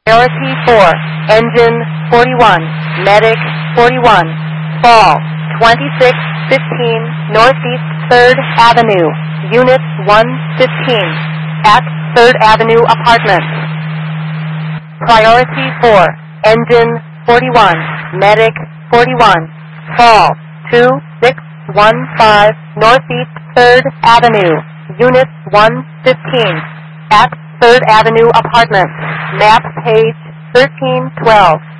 Priority 4, Engine 41, Medic 41, Fall 2615 Northeast 3rd Avenue, Unit 115, at 3rd Avenue Apartments. Priority 4, Engine 41, Medic 41, Fall 2615 Northeast 3rd Avenue, Unit 115, at 3rd Avenue Apartments. Map page 1312.